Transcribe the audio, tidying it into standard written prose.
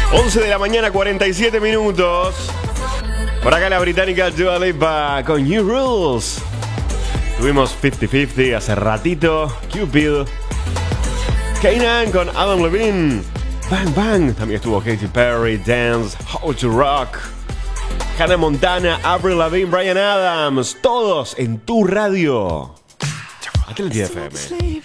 11 de la mañana, 47 minutos. Por acá la británica Dua Lipa con New Rules. Tuvimos 50-50 hace ratito. Cupid. Kanan con Adam Levine. Bang Bang. También estuvo Katy Perry, Dance, How to Rock. Hannah Montana, Avril Lavigne, Bryan Adams. Todos en tu radio. Aquí en el TFM.